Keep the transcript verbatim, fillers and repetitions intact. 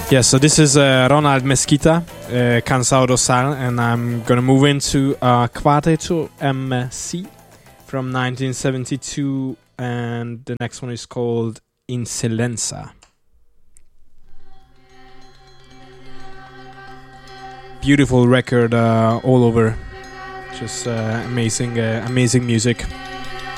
Yeah, so this is uh, Ronald Mesquita, uh, Cansado do Sal, and I'm gonna move into uh, Quarteto M C from nineteen seventy-two, and the next one is called Incelenza. Beautiful record uh, all over, just uh, amazing, uh, amazing music.